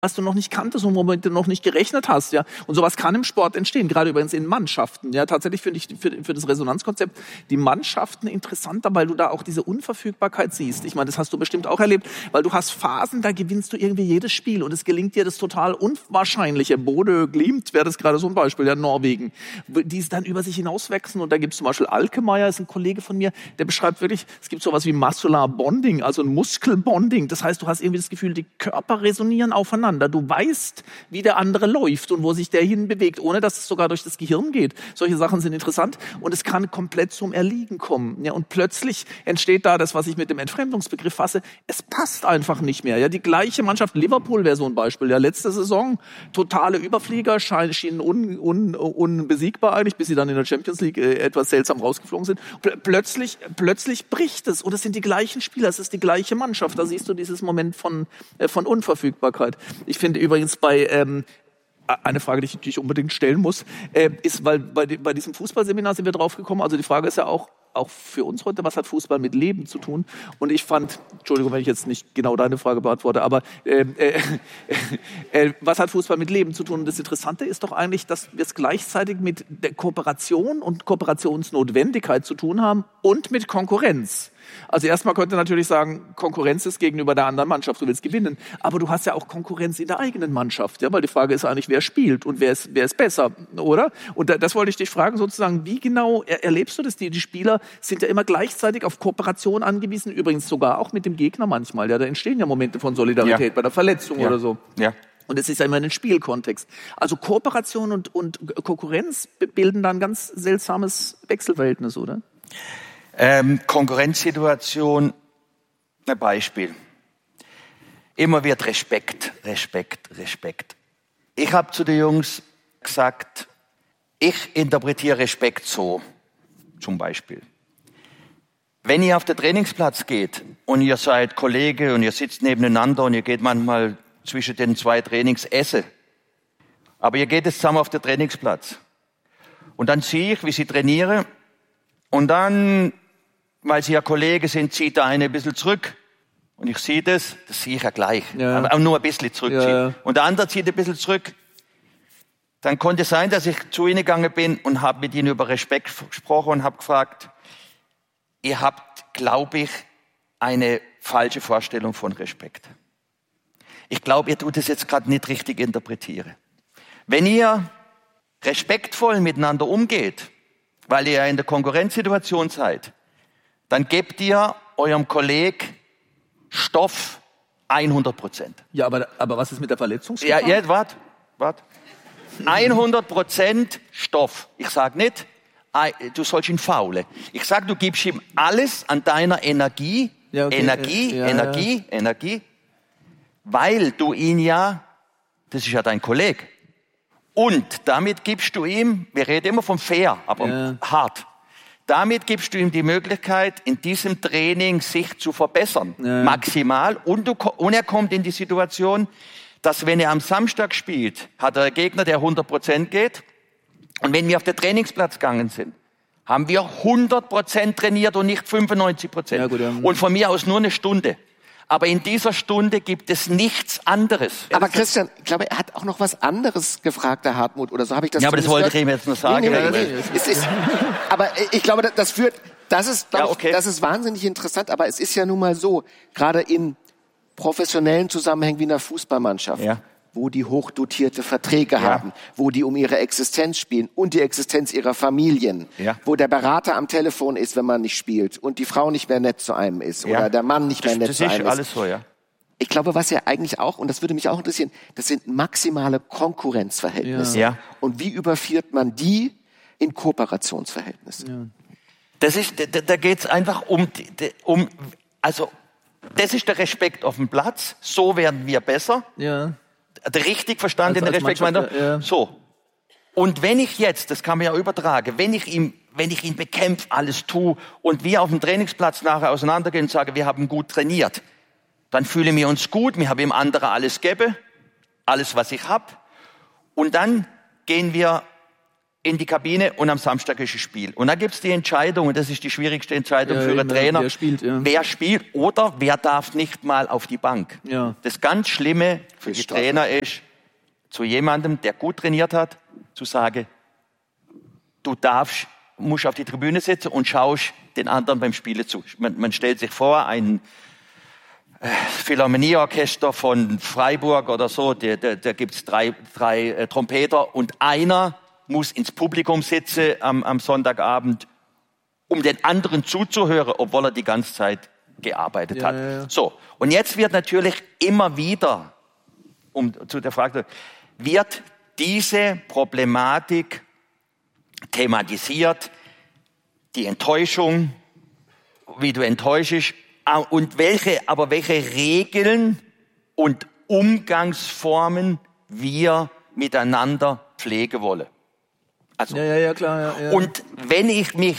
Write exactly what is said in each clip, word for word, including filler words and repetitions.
was du noch nicht kanntest und womit du noch nicht gerechnet hast, ja. Und sowas kann im Sport entstehen, gerade übrigens in Mannschaften, ja. Tatsächlich finde ich für, für das Resonanzkonzept die Mannschaften interessanter, weil du da auch diese Unverfügbarkeit siehst. Ich meine, das hast du bestimmt auch erlebt, weil du hast Phasen, da gewinnst du irgendwie jedes Spiel und es gelingt dir das total Unwahrscheinliche. Bodø Glimt wäre das gerade so ein Beispiel, ja, Norwegen, die es dann über sich hinauswachsen. Und da gibt es zum Beispiel Alkemeyer, ist ein Kollege von mir, der beschreibt wirklich, es gibt sowas wie Muscular Bonding, also ein Muskelbonding. Das heißt, du hast irgendwie das Gefühl, die Körper resonieren aufeinander. Du weißt, wie der andere läuft und wo sich der hinbewegt, ohne dass es sogar durch das Gehirn geht. Solche Sachen sind interessant und es kann komplett zum Erliegen kommen. Ja, und plötzlich entsteht da das, was ich mit dem Entfremdungsbegriff fasse. Es passt einfach nicht mehr. Ja, die gleiche Mannschaft, Liverpool wäre so ein Beispiel. Ja, letzte Saison totale Überflieger, schienen un, un, unbesiegbar eigentlich, bis sie dann in der Champions League äh, etwas seltsam rausgeflogen sind. Pl- plötzlich, plötzlich bricht es und es sind die gleichen Spieler, es ist die gleiche Mannschaft. Da siehst du dieses Moment von, äh, von Unverfügbarkeit. Ich finde übrigens bei ähm, eine Frage, die ich, die ich unbedingt stellen muss, äh, ist, weil bei, bei diesem Fußballseminar sind wir drauf gekommen, also die Frage ist ja auch, auch für uns heute, was hat Fußball mit Leben zu tun? Und ich fand, Entschuldigung, wenn ich jetzt nicht genau deine Frage beantworte, aber äh, äh, äh, was hat Fußball mit Leben zu tun? Und das Interessante ist doch eigentlich, dass wir es gleichzeitig mit der Kooperation und Kooperationsnotwendigkeit zu tun haben und mit Konkurrenz. Also erstmal könnte man natürlich sagen, Konkurrenz ist gegenüber der anderen Mannschaft, du willst gewinnen. Aber du hast ja auch Konkurrenz in der eigenen Mannschaft, ja, weil die Frage ist eigentlich, wer spielt und wer ist, wer ist besser, oder? Und da, das wollte ich dich fragen sozusagen, wie genau er, erlebst du das? Die, die Spieler sind ja immer gleichzeitig auf Kooperation angewiesen, übrigens sogar auch mit dem Gegner manchmal. Ja, da entstehen ja Momente von Solidarität ja. bei der Verletzung ja. oder so. Ja. Und es ist ja immer ein Spielkontext. Also Kooperation und, und Konkurrenz bilden dann ein ganz seltsames Wechselverhältnis, oder? Ähm, Konkurrenzsituation, ein Beispiel. Immer wird Respekt, Respekt, Respekt. Ich habe zu den Jungs gesagt, ich interpretiere Respekt so, zum Beispiel. Wenn ihr auf den Trainingsplatz geht und ihr seid Kollege und ihr sitzt nebeneinander und ihr geht manchmal zwischen den zwei Trainings essen, aber ihr geht jetzt zusammen auf den Trainingsplatz und dann sehe ich, wie sie trainieren und dann, weil sie ja Kollege sind, zieht der eine ein bisschen zurück. Und ich sehe das, das sehe ich ja gleich. Ja. Aber auch nur ein bisschen zurückziehen. Ja, ja. Und der andere zieht ein bisschen zurück. Dann konnte es sein, dass ich zu ihnen gegangen bin und habe mit ihnen über Respekt gesprochen und habe gefragt, ihr habt, glaube ich, eine falsche Vorstellung von Respekt. Ich glaube, ihr tut es jetzt gerade nicht richtig interpretieren. Wenn ihr respektvoll miteinander umgeht, weil ihr in der Konkurrenzsituation seid, dann gebt ihr eurem Kollegen Stoff hundert Prozent. Ja, aber, aber was ist mit der Verletzungsgefahr? Ja, ja, warte, warte. hundert Prozent Stoff. Ich sage nicht, du sollst ihn faulen. Ich sage, du gibst ihm alles an deiner Energie, ja, okay. Energie, ja, Energie, ja. Energie, weil du ihn ja, das ist ja dein Kollege. Und damit gibst du ihm, wir reden immer vom fair, aber ja. hart. Damit gibst du ihm die Möglichkeit, in diesem Training sich zu verbessern. Ja. Maximal. Und, du, und er kommt in die Situation, dass wenn er am Samstag spielt, hat er einen Gegner, der hundert Prozent geht. Und wenn wir auf den Trainingsplatz gegangen sind, haben wir hundert Prozent trainiert und nicht fünfundneunzig Prozent. Ja, gut, ja. Und von mir aus nur eine Stunde. Aber in dieser Stunde gibt es nichts anderes. Aber Christian, ich glaube, er hat auch noch was anderes gefragt, der Hartmut, oder so habe ich das. Ja, aber das wollte ich ihm jetzt nur sagen. Nee, nee, nee, nee. Es ist, aber ich glaube, das führt, das ist, glaube ja, okay. ich, das ist wahnsinnig interessant. Aber es ist ja nun mal so, gerade in professionellen Zusammenhängen wie in einer Fußballmannschaft, ja. wo die hochdotierte Verträge ja. haben, wo die um ihre Existenz spielen und die Existenz ihrer Familien, ja. wo der Berater am Telefon ist, wenn man nicht spielt und die Frau nicht mehr nett zu einem ist ja. oder der Mann nicht mehr das, nett das zu einem ist. Das ist alles so, ja. Ich glaube, was ja eigentlich auch, und das würde mich auch interessieren, das sind maximale Konkurrenzverhältnisse. Ja. Und wie überführt man die in Kooperationsverhältnisse? Ja. Das ist, da, da geht es einfach um, um, also das ist der Respekt auf dem Platz. So werden wir besser. Ja. Der richtig verstandene Respekt. Meine, ja. So. Und wenn ich jetzt, das kann man ja übertragen, wenn ich ihm, wenn ich ihn bekämpfe, alles tue und wir auf dem Trainingsplatz nachher auseinandergehen und sagen, wir haben gut trainiert, dann fühlen wir uns gut, wir haben ihm andere alles gegeben, alles was ich hab. Und dann gehen wir in die Kabine und am Samstag ist ein Spiel. Und dann gibt's die Entscheidung, und das ist die schwierigste Entscheidung ja, für einen Trainer. Wer spielt, ja. wer spielt oder wer darf nicht mal auf die Bank. Ja. Das ganz Schlimme für die Trainer ist, zu jemandem, der gut trainiert hat, zu sagen, du darfst, musst auf die Tribüne sitzen und schaust den anderen beim Spielen zu. Man, man stellt sich vor, ein äh, Philharmonieorchester von Freiburg oder so, da, da, da gibt's drei, drei äh, Trompeter und einer muss ins Publikum sitzen am, am Sonntagabend, um den anderen zuzuhören, obwohl er die ganze Zeit gearbeitet ja, hat. Ja, ja. So. Und jetzt wird natürlich immer wieder, um zu der Frage, wird diese Problematik thematisiert, die Enttäuschung, wie du enttäuschst, und welche, aber welche Regeln und Umgangsformen wir miteinander pflegen wollen. Also, ja, ja, ja, klar, ja, ja. Und wenn ich mich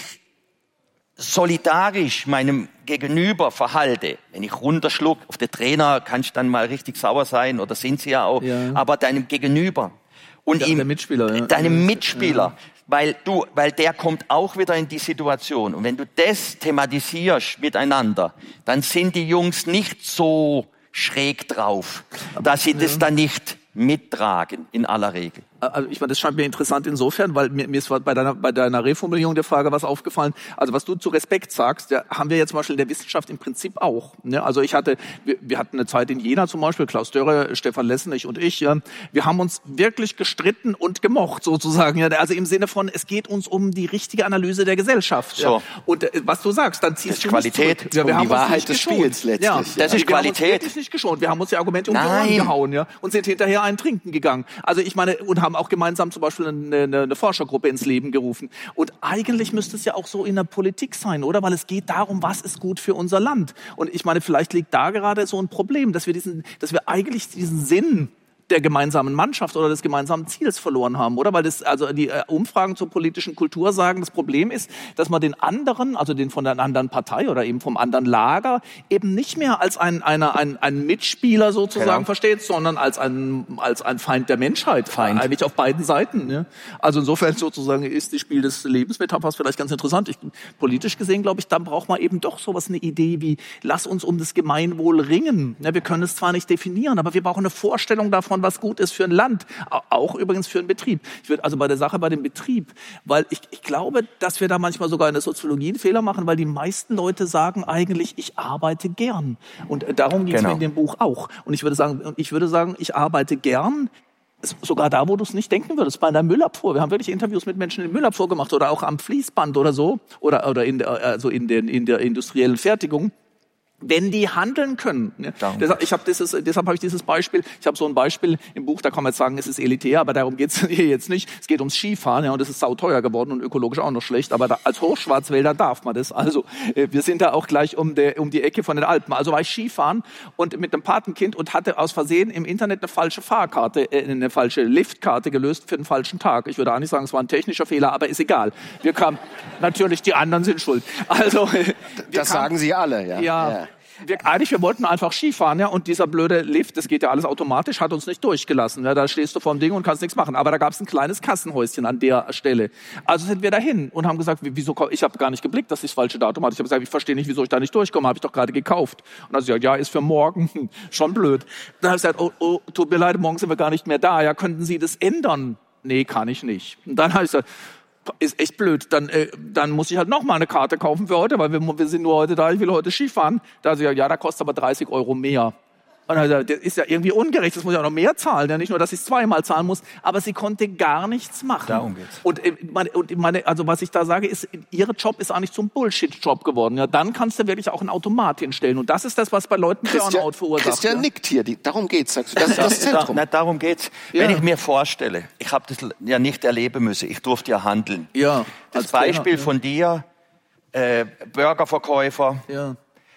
solidarisch meinem Gegenüber verhalte, wenn ich runterschluck, auf den Trainer kannst du dann mal richtig sauer sein, oder sind sie ja auch, ja. aber deinem Gegenüber und ja, ihm, der Mitspieler, ja. deinem Mitspieler, ja. weil du, weil der kommt auch wieder in die Situation. Und wenn du das thematisierst miteinander, dann sind die Jungs nicht so schräg drauf, dass sie ja. das dann nicht mittragen, in aller Regel. Also ich meine, das scheint mir interessant insofern, weil mir, mir ist bei deiner, bei deiner Reformulierung der Frage was aufgefallen. Also was du zu Respekt sagst, ja, haben wir jetzt zum Beispiel in der Wissenschaft im Prinzip auch. Ne? Also ich hatte, wir, wir hatten eine Zeit in Jena zum Beispiel, Klaus Dörre, Stefan Lessenich und ich, ja, wir haben uns wirklich gestritten und gemocht sozusagen. Ja? Also im Sinne von, es geht uns um die richtige Analyse der Gesellschaft. So. Ja? Und äh, was du sagst, dann ziehst das du Qualität, ja, wir um haben die Wahrheit des Spiels letztlich. Ja, das ja. ist wir Qualität. Wir haben uns wirklich nicht geschont. Wir haben uns die Argumente um die Ohren gehauen, ja, und sind hinterher einen trinken gegangen. Also ich meine, und haben auch gemeinsam zum Beispiel eine, eine, eine Forschergruppe ins Leben gerufen. Und eigentlich müsste es ja auch so in der Politik sein, oder? Weil es geht darum, was ist gut für unser Land. Und ich meine, vielleicht liegt da gerade so ein Problem, dass wir diesen, dass wir eigentlich diesen Sinn der gemeinsamen Mannschaft oder des gemeinsamen Ziels verloren haben, oder? Weil das, also die äh, Umfragen zur politischen Kultur sagen, das Problem ist, dass man den anderen, also den von der anderen Partei oder eben vom anderen Lager, eben nicht mehr als ein, einer, ein, ein Mitspieler sozusagen genau. versteht, sondern als ein, als ein Feind der Menschheit. Feind. Eigentlich auf beiden Seiten. Ne? Also insofern sozusagen ist das Spiel des Lebensmetaphers vielleicht ganz interessant. Ich, politisch gesehen, glaube ich, dann braucht man eben doch sowas, eine Idee wie, lass uns um das Gemeinwohl ringen. Ja, wir können es zwar nicht definieren, aber wir brauchen eine Vorstellung davon, was gut ist für ein Land, auch übrigens für einen Betrieb. Ich würde also bei der Sache bei dem Betrieb, weil ich, ich glaube, dass wir da manchmal sogar in der Soziologie einen Fehler machen, weil die meisten Leute sagen eigentlich, ich arbeite gern. Und darum geht es genau. mir in dem Buch auch. Und ich würde sagen, ich würde sagen, ich arbeite gern, sogar da, wo du es nicht denken würdest, bei der Müllabfuhr. Wir haben wirklich Interviews mit Menschen in der Müllabfuhr gemacht oder auch am Fließband oder so, oder, oder in der, also in den, in der industriellen Fertigung. Wenn die handeln können. Ne? Deshalb, ich hab dieses, deshalb habe ich dieses Beispiel, ich habe so ein Beispiel im Buch, da kann man jetzt sagen, es ist elitär, aber darum geht's hier jetzt nicht. Es geht ums Skifahren, ja, und das ist sauteuer geworden und ökologisch auch noch schlecht, aber da, als Hochschwarzwälder darf man das. Also äh, wir sind da auch gleich um, der, um die Ecke von den Alpen. Also war ich Skifahren und mit einem Patenkind und hatte aus Versehen im Internet eine falsche Fahrkarte, äh, eine falsche Liftkarte gelöst für den falschen Tag. Ich würde auch nicht sagen, es war ein technischer Fehler, aber ist egal. Wir kamen, natürlich, die anderen sind schuld. Also äh, das kamen, sagen Sie alle, ja. Ja. ja. Wir, eigentlich, wir wollten einfach Skifahren, ja, und dieser blöde Lift, das geht ja alles automatisch, hat uns nicht durchgelassen. Ja, da stehst du vorm Ding und kannst nichts machen. Aber da gab es ein kleines Kassenhäuschen an der Stelle. Also sind wir dahin und haben gesagt, wieso? Ich habe gar nicht geblickt, dass ich das falsche Datum hatte. Ich habe gesagt, ich verstehe nicht, wieso ich da nicht durchkomme. Habe ich doch gerade gekauft. Und dann hat sie gesagt, ja, ist für morgen. Schon blöd. Dann habe ich gesagt, oh, oh, tut mir leid, morgen sind wir gar nicht mehr da. Ja, könnten Sie das ändern? Nee, kann ich nicht. Und dann habe ich gesagt, ist echt blöd, dann, äh, dann muss ich halt noch mal eine Karte kaufen für heute, weil wir, wir sind nur heute da, ich will heute Skifahren. Da hat sie gesagt, ja, da kostet aber dreißig Euro mehr. Und dann hat sie gesagt, das ist ja irgendwie ungerecht, das muss ich auch noch mehr zahlen. Ja, nicht nur, dass ich es zweimal zahlen muss, aber sie konnte gar nichts machen. Darum geht's. Und, äh, meine, und meine, also was ich da sage, ist, ihre Job ist eigentlich zum Bullshit-Job geworden. Ja, dann kannst du wirklich auch einen Automat hinstellen. Und das ist das, was bei Leuten Burnout verursacht. Christian ja. nickt hier, die, darum geht's, sagst du. Das ist das Zentrum. Da, na, darum geht's. Ja. Wenn ich mir vorstelle, ich habe das ja nicht erleben müssen, ich durfte ja handeln. Ja. Das Beispiel Trainer, ja. von dir, äh, Burgerverkäufer, ja.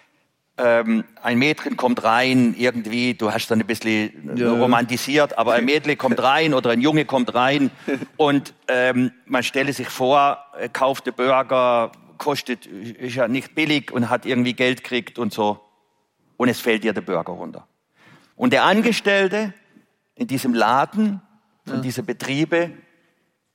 ähm, ein Mädchen kommt rein, irgendwie, du hast dann ein bisschen ja. romantisiert, aber ein Mädchen kommt rein oder ein Junge kommt rein und ähm, man stelle sich vor, kauft den Burger, kostet, ist ja nicht billig und hat irgendwie Geld gekriegt und so und es fällt dir der Burger runter. Und der Angestellte in diesem Laden, von ja. diesen Betriebe,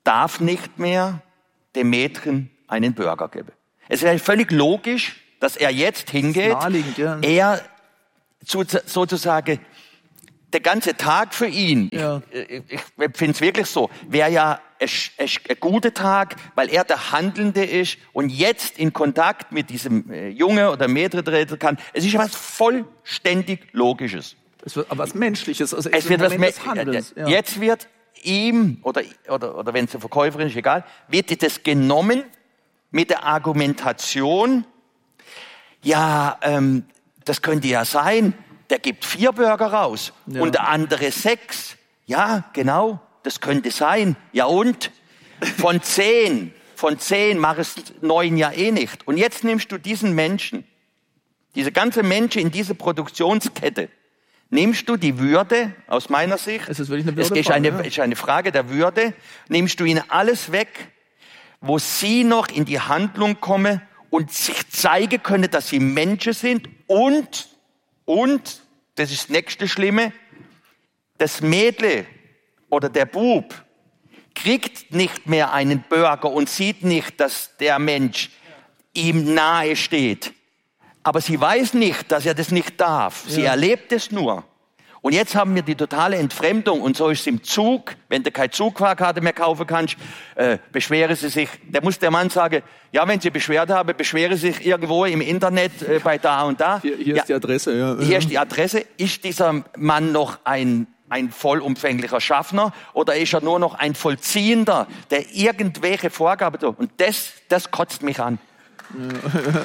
darf nicht mehr dem Mädchen einen Burger geben. Es wäre völlig logisch, dass er jetzt hingeht, ja. er sozusagen der ganze Tag für ihn, ja. ich, ich, ich finde es wirklich so, wäre ja ein, ein, ein guter Tag, weil er der Handelnde ist und jetzt in Kontakt mit diesem Junge oder Mädchen treten kann. Es ist was vollständig Logisches. Es wird aber was Menschliches. Also es wird was des Handelns. Ja. Jetzt wird ihm, oder, oder, oder wenn es eine Verkäuferin ist, egal, wird das genommen mit der Argumentation, ja, ähm, das könnte ja sein, der gibt vier Burger raus ja. und der andere sechs. Ja, genau, das könnte sein. Ja und? Von zehn, von zehn mach es neun ja eh nicht. Und jetzt nimmst du diesen Menschen, diese ganze Menschen in diese Produktionskette, nimmst du die Würde, aus meiner Sicht, es ist, wirklich eine es ist, eine, ja. ist eine Frage der Würde, nimmst du ihnen alles weg, wo sie noch in die Handlung kommen und sich zeigen können, dass sie Menschen sind und, und, das ist das nächste Schlimme, das Mädle oder der Bub kriegt nicht mehr einen Burger und sieht nicht, dass der Mensch ihm nahe steht. Aber sie weiß nicht, dass er das nicht darf. Sie ja. erlebt es nur. Und jetzt haben wir die totale Entfremdung und so ist es im Zug, wenn du keine Zugfahrkarte mehr kaufen kannst, äh, beschwere sie sich. Da muss der Mann sagen, ja, wenn sie Beschwerde haben, beschwere sie sich irgendwo im Internet äh, bei da und da. Hier, hier ja, ist die Adresse, ja. Hier ist die Adresse. Ist dieser Mann noch ein, ein vollumfänglicher Schaffner oder ist er nur noch ein Vollziehender, der irgendwelche Vorgaben tut? Und das, das kotzt mich an. Ja. ja.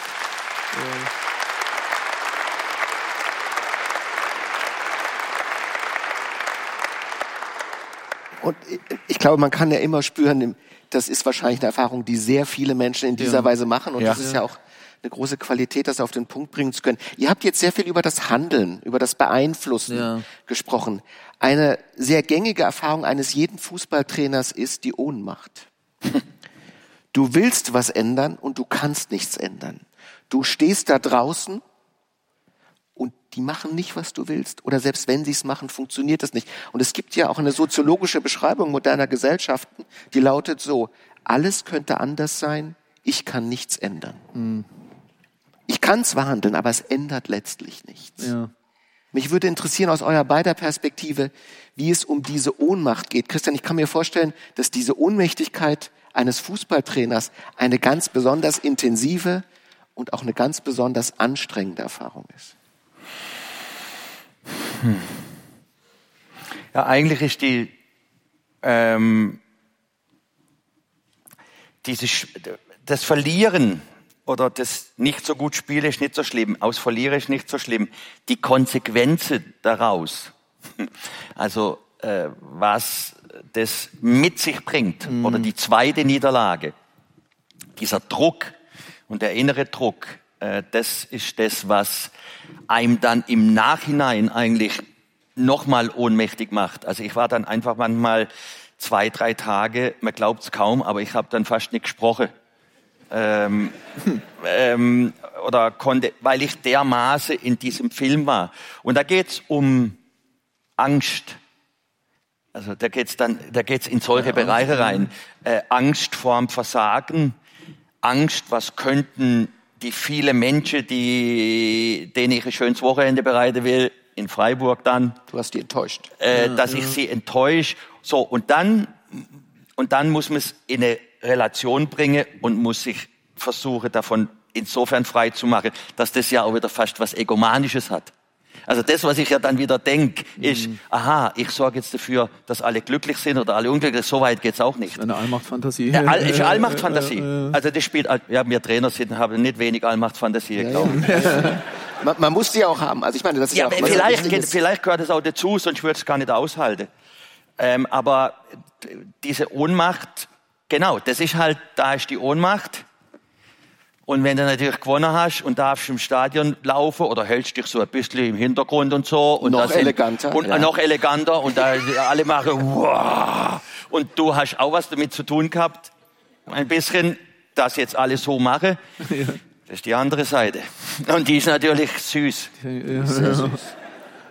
Und ich glaube, man kann ja immer spüren, das ist wahrscheinlich eine Erfahrung, die sehr viele Menschen in dieser ja. Weise machen. Und ja. das ist ja auch eine große Qualität, das auf den Punkt bringen zu können. Ihr habt jetzt sehr viel über das Handeln, über das Beeinflussen ja. gesprochen. Eine sehr gängige Erfahrung eines jeden Fußballtrainers ist die Ohnmacht. Du willst was ändern und du kannst nichts ändern. Du stehst da draußen und die machen nicht, was du willst. Oder selbst wenn sie es machen, funktioniert das nicht. Und es gibt ja auch eine soziologische Beschreibung moderner Gesellschaften, die lautet so, alles könnte anders sein, ich kann nichts ändern. Mhm. Ich kann zwar handeln, aber es ändert letztlich nichts. Ja. Mich würde interessieren aus eurer beider Perspektive, wie es um diese Ohnmacht geht. Christian, ich kann mir vorstellen, dass diese Ohnmächtigkeit eines Fußballtrainers eine ganz besonders intensive und auch eine ganz besonders anstrengende Erfahrung ist. Hm. Ja, eigentlich ist die ähm, dieses, das Verlieren oder das nicht so gut Spielen ist nicht so schlimm, aus Verlieren ist nicht so schlimm. Die Konsequenzen daraus, also äh, was das mit sich bringt, mhm. oder die zweite Niederlage, dieser Druck und der innere Druck, äh, das ist das, was einem dann im Nachhinein eigentlich nochmal ohnmächtig macht. Also ich war dann einfach manchmal zwei, drei Tage, man glaubt es kaum, aber ich habe dann fast nicht gesprochen. Ähm, ähm, oder konnte, weil ich dermaßen in diesem Film war. Und da geht's um Angst. Also da geht's dann, da geht's in solche ja, Bereiche rein. Äh, Angst vorm Versagen, Angst, was könnten die viele Menschen, die, denen ich ein schönes Wochenende bereiten will, in Freiburg dann. Du hast die enttäuscht. Äh, ja, dass ja. ich sie enttäusche. So, und dann, und dann muss man es in eine Relation bringen und muss sich versuchen, davon insofern frei zu machen, dass das ja auch wieder fast was Egomanisches hat. Also das, was ich ja dann wieder denke, ist, mhm. aha, ich sorge jetzt dafür, dass alle glücklich sind oder alle unglücklich. So weit geht's auch nicht. Eine Allmachtfantasie. Ja, all, ist Allmachtfantasie. Also das spielt, ja, wir Trainer sind, haben nicht wenig Allmachtfantasie, ja, glaube ich. Ja. man, man muss die auch haben. Also ich meine, das ist ja, ja auch vielleicht, geht, vielleicht gehört es auch dazu, sonst würde ich es gar nicht aushalten. Ähm, aber diese Ohnmacht, genau, das ist halt, da ist die Ohnmacht. Und wenn du natürlich gewonnen hast und darfst im Stadion laufen oder hältst dich so ein bisschen im Hintergrund und so. Und noch das sind, eleganter. Und ja. noch eleganter. Und da alle machen, wow. Und du hast auch was damit zu tun gehabt. Ein bisschen, das jetzt alle so machen. Ja. Das ist die andere Seite. Und die ist natürlich süß. Ja, sehr süß.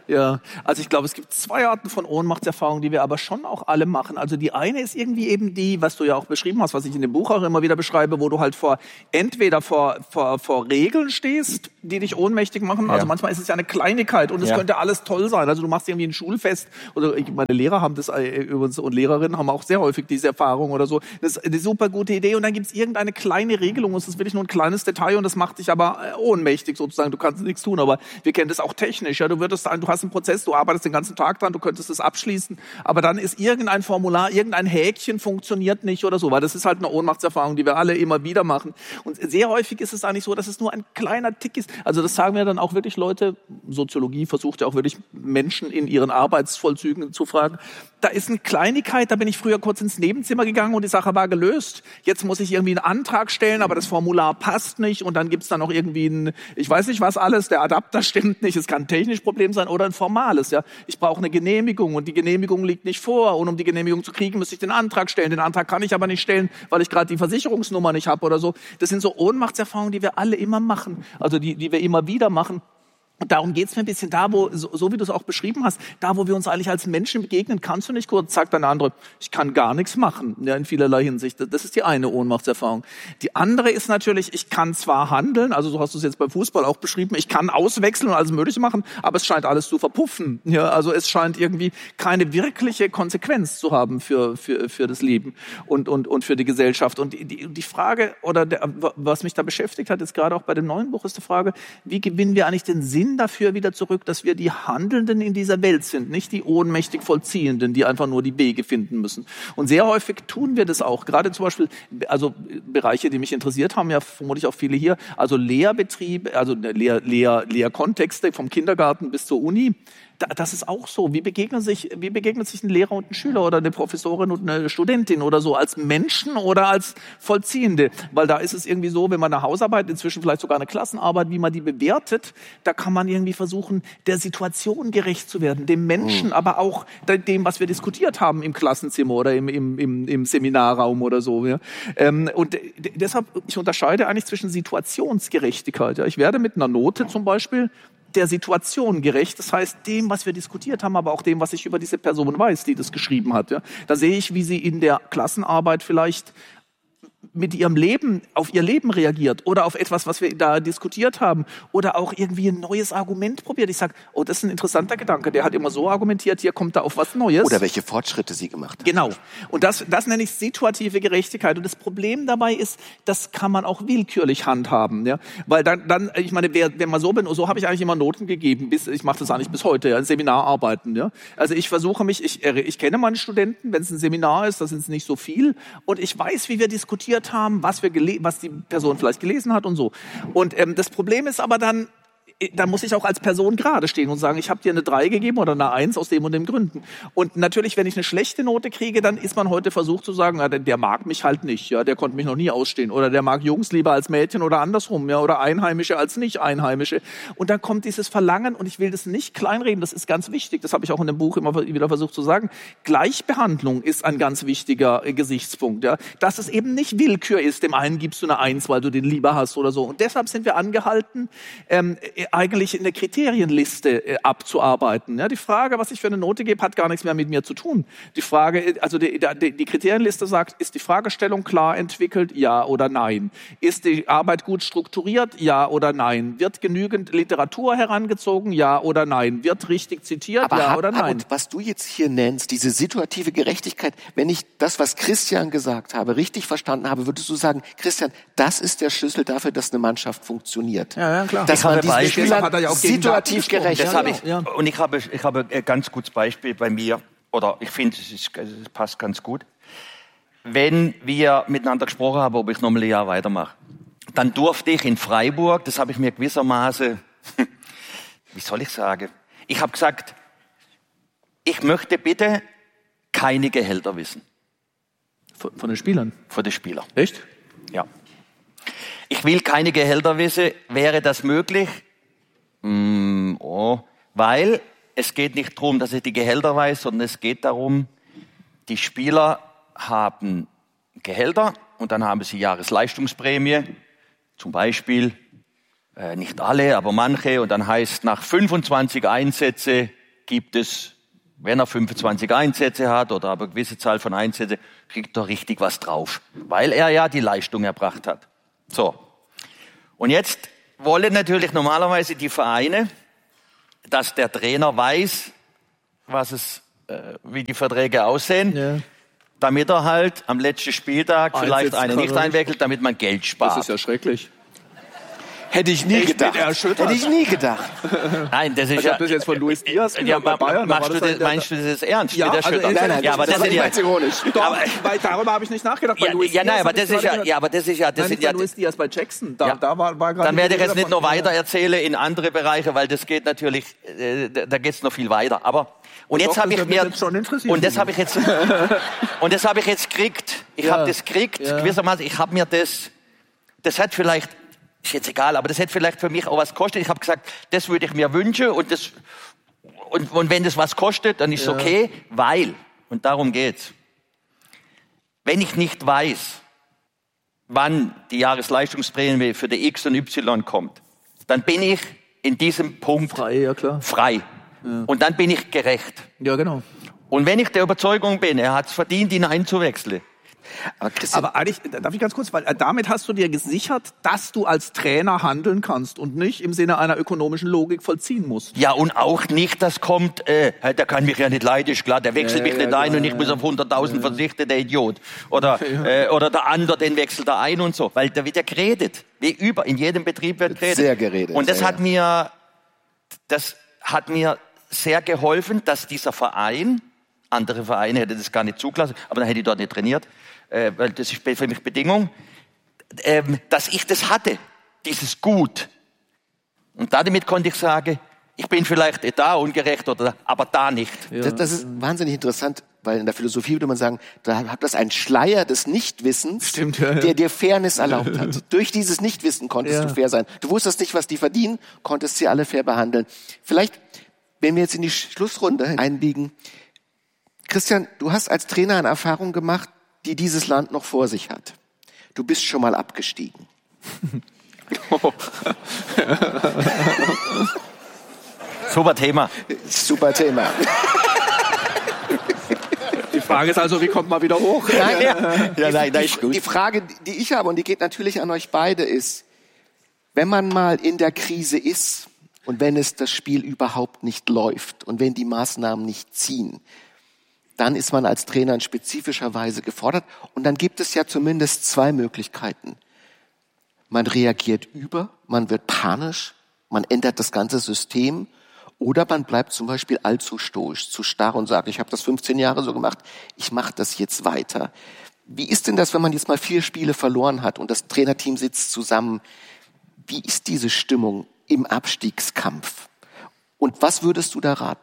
Ja, also ich glaube, es gibt zwei Arten von Ohnmachtserfahrungen, die wir aber schon auch alle machen. Also die eine ist irgendwie eben die, was du ja auch beschrieben hast, was ich in dem Buch auch immer wieder beschreibe, wo du halt vor entweder vor vor, vor Regeln stehst, die dich ohnmächtig machen. Ja. Also manchmal ist es ja eine Kleinigkeit und es ja. könnte alles toll sein. Also du machst irgendwie ein Schulfest oder meine Lehrer haben das übrigens und Lehrerinnen haben auch sehr häufig diese Erfahrung oder so. Das ist eine super gute Idee und dann gibt es irgendeine kleine Regelung und es ist wirklich nur ein kleines Detail und das macht dich aber ohnmächtig sozusagen. Du kannst nichts tun, aber wir kennen das auch technisch. Ja, du würdest sagen, du hast einen Prozess, du arbeitest den ganzen Tag dran, du könntest es abschließen, aber dann ist irgendein Formular, irgendein Häkchen funktioniert nicht oder so, weil das ist halt eine Ohnmachtserfahrung, die wir alle immer wieder machen. Und sehr häufig ist es eigentlich so, dass es nur ein kleiner Tick ist. Also das sagen mir dann auch wirklich Leute, Soziologie versucht ja auch wirklich Menschen in ihren Arbeitsvollzügen zu fragen. Da ist eine Kleinigkeit, da bin ich früher kurz ins Nebenzimmer gegangen und die Sache war gelöst. Jetzt muss ich irgendwie einen Antrag stellen, aber das Formular passt nicht und dann gibt's da noch irgendwie ein, ich weiß nicht was alles, der Adapter stimmt nicht, es kann ein technisches Problem sein oder ein formales. Ja, ich brauche eine Genehmigung und die Genehmigung liegt nicht vor und um die Genehmigung zu kriegen, müsste ich den Antrag stellen. Den Antrag kann ich aber nicht stellen, weil ich gerade die Versicherungsnummer nicht habe oder so. Das sind so Ohnmachtserfahrungen, die wir alle immer machen, also die, die wir immer wieder machen. Und darum geht's mir ein bisschen da, wo, so, so wie du es auch beschrieben hast, da, wo wir uns eigentlich als Menschen begegnen, kannst du nicht kurz, sagt der andere, ich kann gar nichts machen, ja, in vielerlei Hinsicht. Das ist die eine Ohnmachtserfahrung. Die andere ist natürlich, ich kann zwar handeln, also so hast du es jetzt beim Fußball auch beschrieben, ich kann auswechseln und alles Mögliche machen, aber es scheint alles zu verpuffen. Ja, also es scheint irgendwie keine wirkliche Konsequenz zu haben für, für, für das Leben und, und, und für die Gesellschaft. Und die, die, die Frage, oder der, was mich da beschäftigt hat, jetzt gerade auch bei dem neuen Buch, ist die Frage, wie gewinnen wir eigentlich den Sinn dafür wieder zurück, dass wir die Handelnden in dieser Welt sind, nicht die ohnmächtig Vollziehenden, die einfach nur die Wege finden müssen. Und sehr häufig tun wir das auch. Gerade zum Beispiel, also Bereiche, die mich interessiert haben, ja vermutlich auch viele hier, also Lehrbetriebe, also Lehr, Lehr, Lehrkontexte vom Kindergarten bis zur Uni. Das ist auch so. Wie begegnen sich, wie begegnet sich ein Lehrer und ein Schüler oder eine Professorin und eine Studentin oder so als Menschen oder als Vollziehende? Weil da ist es irgendwie so, wenn man eine Hausarbeit, inzwischen vielleicht sogar eine Klassenarbeit, wie man die bewertet, da kann man irgendwie versuchen, der Situation gerecht zu werden, dem Menschen, mhm. aber auch dem, was wir diskutiert haben im Klassenzimmer oder im, im, im, im Seminarraum oder so. Ja. Und deshalb, ich unterscheide eigentlich zwischen Situationsgerechtigkeit. Ich werde mit einer Note zum Beispiel der Situation gerecht, das heißt dem, was wir diskutiert haben, aber auch dem, was ich über diese Person weiß, die das geschrieben hat. Ja. Da sehe ich, wie sie in der Klassenarbeit vielleicht mit ihrem Leben, auf ihr Leben reagiert oder auf etwas, was wir da diskutiert haben oder auch irgendwie ein neues Argument probiert. Ich sage, oh, das ist ein interessanter Gedanke, der hat immer so argumentiert, hier kommt da auf was Neues. Oder welche Fortschritte sie gemacht hat. Genau. Und das, das nenne ich situative Gerechtigkeit. Und das Problem dabei ist, das kann man auch willkürlich handhaben. Ja? Weil dann, dann, ich meine, wer, wenn man so bin, so habe ich eigentlich immer Noten gegeben, bis, ich mache das eigentlich bis heute, ja, in Seminararbeiten. Ja? Also ich versuche mich, ich, ich kenne meine Studenten, wenn es ein Seminar ist, das sind es nicht so viel und ich weiß, wie wir diskutiert haben, was wir gele- was die Person vielleicht gelesen hat und so. Und ähm, das Problem ist aber dann, da muss ich auch als Person gerade stehen und sagen, ich habe dir eine drei gegeben oder eine eins aus dem und dem Gründen. Und natürlich, wenn ich eine schlechte Note kriege, dann ist man heute versucht zu sagen, ja, der, der mag mich halt nicht, ja, der konnte mich noch nie ausstehen. Oder der mag Jungs lieber als Mädchen oder andersrum, ja, oder Einheimische als Nicht-Einheimische. Und dann kommt dieses Verlangen, und ich will das nicht kleinreden, das ist ganz wichtig, das habe ich auch in dem Buch immer wieder versucht zu sagen, Gleichbehandlung ist ein ganz wichtiger äh, Gesichtspunkt, ja. Dass es eben nicht Willkür ist, dem einen gibst du eine Eins, weil du den lieber hast oder so. Und deshalb sind wir angehalten, ähm, eigentlich in der Kriterienliste äh, abzuarbeiten. Ja, die Frage, was ich für eine Note gebe, hat gar nichts mehr mit mir zu tun. Die Frage, also die, die, die Kriterienliste sagt, ist die Fragestellung klar entwickelt, ja oder nein? Ist die Arbeit gut strukturiert, ja oder nein? Wird genügend Literatur herangezogen, ja oder nein? Wird richtig zitiert, Aber ja hab, oder nein? Und was du jetzt hier nennst, diese situative Gerechtigkeit, wenn ich das, was Christian gesagt habe, richtig verstanden habe, würdest du sagen, Christian, das ist der Schlüssel dafür, dass eine Mannschaft funktioniert. Ja, ja, klar. Dass ich man habe diesen Beispiel, Spielern hat er ja auch situativ gerecht. Das habe ich, ja. Und ich habe, ich habe ein ganz gutes Beispiel bei mir, oder ich finde, es, ist, es passt ganz gut. Wenn wir miteinander gesprochen haben, ob ich noch mal ein Jahr weitermache, dann durfte ich in Freiburg, das habe ich mir gewissermaßen, wie soll ich sagen, ich habe gesagt, ich möchte bitte keine Gehälter wissen. Von, von den Spielern? Von den Spielern. Echt? Ja. Ich will keine Gehälter wissen. Wäre das möglich? Mm, oh, weil es geht nicht darum, dass ich die Gehälter weiß, sondern es geht darum, die Spieler haben Gehälter und dann haben sie Jahresleistungsprämie, zum Beispiel, äh, nicht alle, aber manche, und dann heißt nach fünfundzwanzig Einsätze gibt es, wenn er fünfundzwanzig Einsätze hat oder aber eine gewisse Zahl von Einsätzen, kriegt er richtig was drauf, weil er ja die Leistung erbracht hat. So. Und jetzt wollen natürlich normalerweise die Vereine, dass der Trainer weiß, was es, äh, wie die Verträge aussehen, ja. damit er halt am letzten Spieltag Einsätze vielleicht einen nicht einwechselt, damit man Geld spart. Das ist ja schrecklich. Hätte ich nie ich gedacht. Hätte ich nie gedacht. Nein, das ist ich ja. habe das jetzt von Luis Diaz gehört, ja, bei Bayern. Machst du das, meinst du das ernst? Ja, mit der also nein, nein, ja, aber das, das ist ja ironisch. Doch, aber, weil darüber habe ich nicht nachgedacht. Bei ja, Luis ja, Diaz nein, aber das ist ja, ja, aber das ist ja, das nein, sind ja. Bei Luis Diaz bei Jackson. Da, ja. da war, war gerade. Dann werde ich jetzt nicht noch weiter erzählen in andere Bereiche, weil das geht natürlich, äh, da geht's noch viel weiter. Aber und jetzt habe ich mir und das habe ich jetzt und das habe ich jetzt gekriegt. Ich ja. habe das gekriegt. Ja. Gewissermaßen, ich habe mir das. Das hat vielleicht ist jetzt egal, aber das hätte vielleicht für mich auch was gekostet. Ich habe gesagt, das würde ich mir wünschen und das und, und wenn das was kostet, dann ist es ja. okay, weil und darum geht's. Wenn ich nicht weiß, wann die Jahresleistungsprämie für die X und Y kommt, dann bin ich in diesem Punkt frei, ja klar. frei. Ja. Und dann bin ich gerecht. Ja, genau. Und wenn ich der Überzeugung bin, er hat es verdient, ihn einzuwechseln. Aber, aber eigentlich, darf ich ganz kurz, weil damit hast du dir gesichert, dass du als Trainer handeln kannst und nicht im Sinne einer ökonomischen Logik vollziehen musst. Ja, und auch nicht, das kommt, äh, der kann mich ja nicht leiden, ist klar, der wechselt ja, mich ja, nicht ja, ein ja, und ich ja. muss auf hunderttausend ja. verzichten, der Idiot. Oder, ja. äh, oder der andere, den wechselt er ein und so. Weil da wird ja geredet. Wie über, in jedem Betrieb wird geredet. Sehr geredet. Und das ja, hat mir, das hat mir sehr geholfen, dass dieser Verein, andere Vereine hätte das gar nicht zugelassen, aber dann hätte ich dort nicht trainiert, äh, weil das ist für mich Bedingung, ähm, dass ich das hatte, dieses Gut. Und damit konnte ich sagen, ich bin vielleicht da ungerecht, oder, aber da nicht. Ja. Das, das ist wahnsinnig interessant, weil in der Philosophie würde man sagen, da hat das ein Schleier des Nichtwissens, Stimmt, ja, ja. der dir Fairness erlaubt hat. Durch dieses Nichtwissen konntest ja. du fair sein. Du wusstest nicht, was die verdienen, konntest sie alle fair behandeln. Vielleicht, wenn wir jetzt in die Schlussrunde einbiegen, Christian, du hast als Trainer eine Erfahrung gemacht, die dieses Land noch vor sich hat. Du bist schon mal abgestiegen. Super Thema. Super Thema. Die Frage ist also, wie kommt man wieder hoch? Nein, ja. Ja, nein, die, ist gut. Die Frage, die ich habe, und die geht natürlich an euch beide, ist, wenn man mal in der Krise ist und wenn es das Spiel überhaupt nicht läuft und wenn die Maßnahmen nicht ziehen, dann ist man als Trainer in spezifischer Weise gefordert. Und dann gibt es ja zumindest zwei Möglichkeiten. Man reagiert über, man wird panisch, man ändert das ganze System oder man bleibt zum Beispiel allzu stoisch, zu starr und sagt, ich habe das fünfzehn Jahre so gemacht, ich mache das jetzt weiter. Wie ist denn das, wenn man jetzt mal vier Spiele verloren hat und das Trainerteam sitzt zusammen? Wie ist diese Stimmung im Abstiegskampf? Und was würdest du da raten?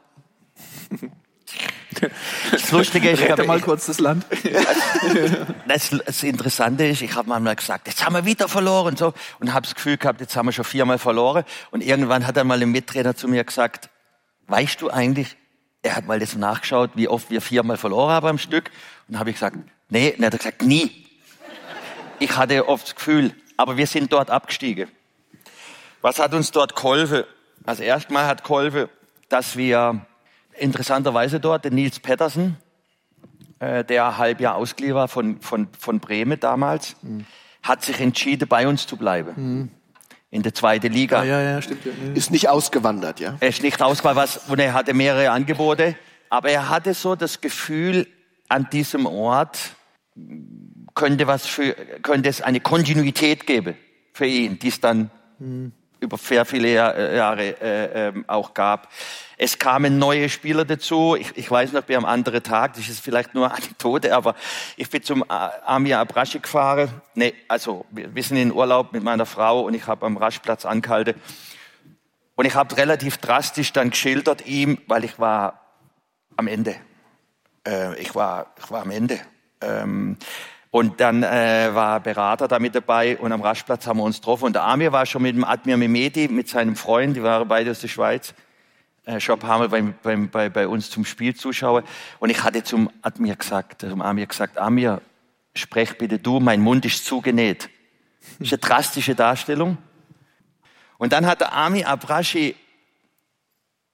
Das Lustige ist, ich habe mal kurz das Land. Das, das Interessante ist, ich habe manchmal gesagt, jetzt haben wir wieder verloren und so, und habe das Gefühl gehabt, jetzt haben wir schon viermal verloren. Und irgendwann hat dann mal ein Mittrainer zu mir gesagt, weißt du eigentlich, er hat mal das nachgeschaut, wie oft wir viermal verloren haben am Stück. Und dann habe ich gesagt, nee, und er hat gesagt, nie. Ich hatte oft das Gefühl, aber wir sind dort abgestiegen. Was hat uns dort geholfen? Also erstmal hat geholfen, dass wir interessanterweise dort den Nils Pettersen, äh, der ein Halbjahr ausgeliehen war von, von, von Bremen damals, mhm. hat sich entschieden, bei uns zu bleiben. Mhm. In der zweiten Liga. Ja, ja, ja, stimmt. Ja. Ist nicht ausgewandert, ja? Er ist nicht ausgewandert, was, und er hatte mehrere Angebote, aber er hatte so das Gefühl, an diesem Ort könnte, was für, könnte es eine Kontinuität geben für ihn, die es dann mhm. über sehr viele Jahre äh, äh, auch gab. Es kamen neue Spieler dazu. Ich, ich weiß noch, bei einem anderen Tag, das ist vielleicht nur eine Anekdote, aber ich bin zum Amir Abrashi gefahren. Nee, also wir, wir sind in Urlaub mit meiner Frau und ich habe am Rastplatz angehalten. Und ich habe relativ drastisch dann geschildert ihm, weil ich war am Ende. Äh, ich war, ich war am Ende. Ähm, Und dann äh, war ein Berater da mit dabei und am Rastplatz haben wir uns getroffen. Und der Amir war schon mit dem Admir Mehmeti, mit seinem Freund, die waren beide aus der Schweiz, äh, schon ein paar Mal beim, beim, bei, bei uns zum Spiel zuschauen. Und ich hatte zum Admir gesagt, zum Amir gesagt, Amir, sprech bitte du, mein Mund ist zugenäht. Das ist eine drastische Darstellung. Und dann hat der Amir Abrashi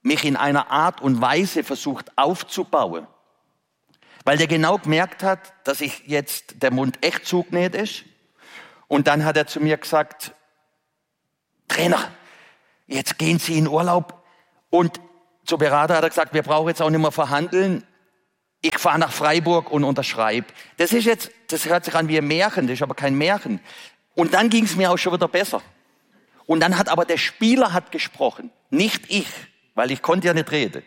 mich in einer Art und Weise versucht aufzubauen. Weil der genau gemerkt hat, dass ich jetzt der Mund echt zugenäht ist. Und dann hat er zu mir gesagt, Trainer, jetzt gehen Sie in Urlaub. Und zur Berater hat er gesagt, wir brauchen jetzt auch nicht mehr verhandeln. Ich fahre nach Freiburg und unterschreibe. Das ist jetzt, das hört sich an wie ein Märchen, das ist aber kein Märchen. Und dann ging es mir auch schon wieder besser. Und dann hat aber der Spieler hat gesprochen, nicht ich, weil ich konnte ja nicht reden.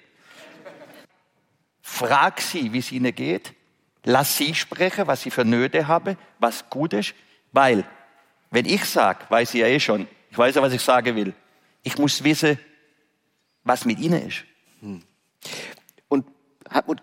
Frag sie, wie es ihnen geht. Lass sie sprechen, was sie für Nöte haben, was gut ist. Weil, wenn ich sage, weiß sie ja eh schon, ich weiß ja, was ich sagen will. Ich muss wissen, was mit ihnen ist. Und Hartmut,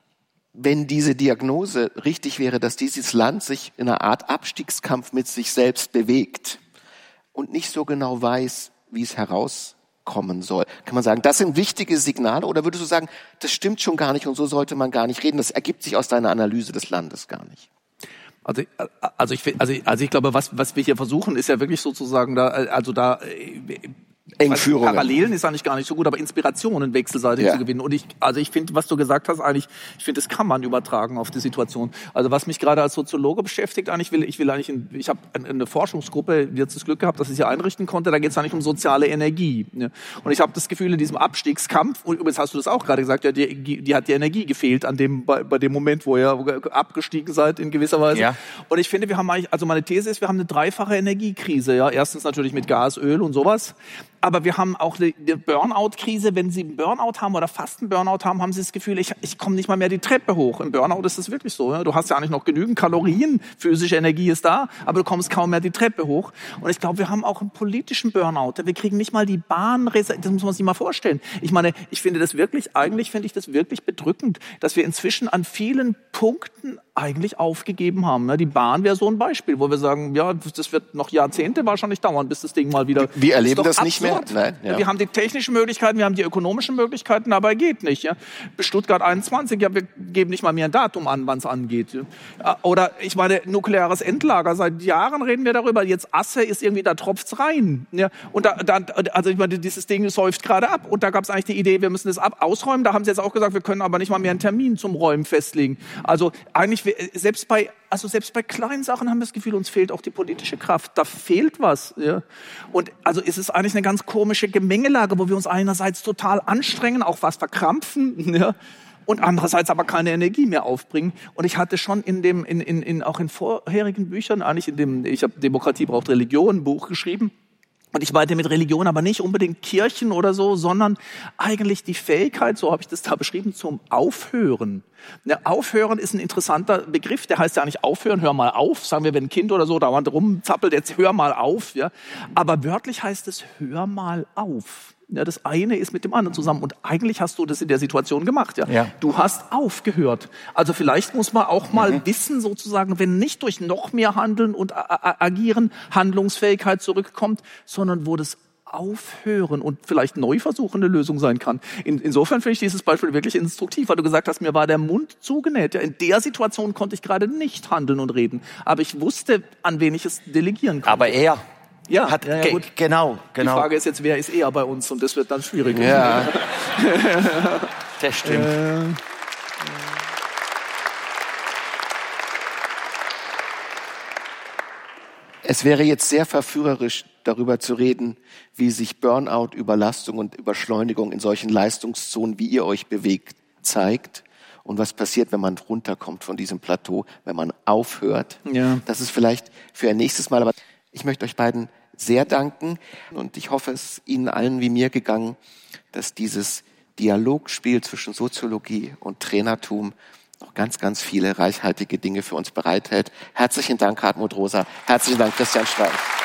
wenn diese Diagnose richtig wäre, dass dieses Land sich in einer Art Abstiegskampf mit sich selbst bewegt und nicht so genau weiß, wie es herauskommen soll, kann man sagen, das sind wichtige Signale, oder würdest du sagen, das stimmt schon gar nicht und so sollte man gar nicht reden, das ergibt sich aus deiner Analyse des Landes gar nicht? Also, also ich, also, also ich glaube, was, was wir hier versuchen, ist ja wirklich sozusagen da, also da, Engführungen. Parallelen ist eigentlich gar nicht so gut, aber Inspirationen wechselseitig ja. zu gewinnen. Und ich, also ich finde, was du gesagt hast, eigentlich, ich finde, das kann man übertragen auf die Situation. Also was mich gerade als Soziologe beschäftigt, eigentlich will, ich will eigentlich, in, ich habe eine Forschungsgruppe jetzt das Glück gehabt, dass ich sie einrichten konnte. Da geht es eigentlich um soziale Energie. Ne? Und ich habe das Gefühl, in diesem Abstiegskampf, und übrigens hast du das auch gerade gesagt, ja, die, die hat die Energie gefehlt an dem, bei, bei dem Moment, wo ihr abgestiegen seid in gewisser Weise. Ja. Und ich finde, wir haben eigentlich, also meine These ist, wir haben eine dreifache Energiekrise. Ja, erstens natürlich mit Gas, Öl und sowas. Aber wir haben auch eine Burnout-Krise. Wenn Sie einen Burnout haben oder fast einen Burnout haben, haben Sie das Gefühl, ich, ich komme nicht mal mehr die Treppe hoch. Im Burnout ist das wirklich so. Ja? Du hast ja eigentlich noch genügend Kalorien, physische Energie ist da, aber du kommst kaum mehr die Treppe hoch. Und ich glaube, wir haben auch einen politischen Burnout. Wir kriegen nicht mal die Bahn, das muss man sich mal vorstellen. Ich meine, ich finde das wirklich, eigentlich finde ich das wirklich bedrückend, dass wir inzwischen an vielen Punkten eigentlich aufgegeben haben. Die Bahn wäre so ein Beispiel, wo wir sagen, ja, das wird noch Jahrzehnte wahrscheinlich dauern, bis das Ding mal wieder... Wir erleben das nicht mehr. Nein, ja. Wir haben die technischen Möglichkeiten, wir haben die ökonomischen Möglichkeiten, dabei geht nicht. Ja. Bis Stuttgart einundzwanzig, ja, wir geben nicht mal mehr ein Datum an, wann es angeht. Ja. Oder ich meine, nukleares Endlager, seit Jahren reden wir darüber, jetzt Asse ist irgendwie, da tropft's rein. Ja. Und da, da, also ich meine, dieses Ding säuft gerade ab. Und da gab es eigentlich die Idee, wir müssen das ab ausräumen. Da haben sie jetzt auch gesagt, wir können aber nicht mal mehr einen Termin zum Räumen festlegen. Also eigentlich, selbst bei Also selbst bei kleinen Sachen haben wir das Gefühl, uns fehlt auch die politische Kraft. Da fehlt was. Ja. Und also ist es eigentlich eine ganz komische Gemengelage, wo wir uns einerseits total anstrengen, auch was verkrampfen, ja, und andererseits aber keine Energie mehr aufbringen. Und ich hatte schon in dem, in, in, in auch in vorherigen Büchern, eigentlich in dem, ich habe Demokratie braucht Religion, ein Buch geschrieben. Und ich meinte mit Religion aber nicht unbedingt Kirchen oder so, sondern eigentlich die Fähigkeit, so habe ich das da beschrieben, zum Aufhören. Ja, Aufhören ist ein interessanter Begriff, der heißt ja nicht aufhören, hör mal auf, sagen wir, wenn ein Kind oder so dauernd rumzappelt, jetzt hör mal auf. Ja. Aber wörtlich heißt es, hör mal auf. Ja, das eine ist mit dem anderen zusammen. Und eigentlich hast du das in der Situation gemacht. Ja. Ja. Du hast aufgehört. Also vielleicht muss man auch mal mhm. wissen, sozusagen, wenn nicht durch noch mehr Handeln und Agieren Handlungsfähigkeit zurückkommt, sondern wo das Aufhören und vielleicht neu versuchen eine Lösung sein kann. In, insofern finde ich dieses Beispiel wirklich instruktiv, weil du gesagt hast, mir war der Mund zugenäht. Ja, in der Situation konnte ich gerade nicht handeln und reden. Aber ich wusste, an wen ich es delegieren konnte. Aber er... Ja, hat, ja, ja gut. Genau, genau. Die Frage ist jetzt, wer ist eher bei uns? Und das wird dann schwierig. Ja, das stimmt. Äh, Es wäre jetzt sehr verführerisch, darüber zu reden, wie sich Burnout, Überlastung und Überschleunigung in solchen Leistungszonen, wie ihr euch bewegt, zeigt. Und was passiert, wenn man runterkommt von diesem Plateau, wenn man aufhört. Ja. Das ist vielleicht für ein nächstes Mal, aber ich möchte euch beiden sehr danken und ich hoffe, es ist Ihnen allen wie mir gegangen, dass dieses Dialogspiel zwischen Soziologie und Trainertum noch ganz, ganz viele reichhaltige Dinge für uns bereithält. Herzlichen Dank, Hartmut Rosa. Herzlichen Dank, Christian Streich.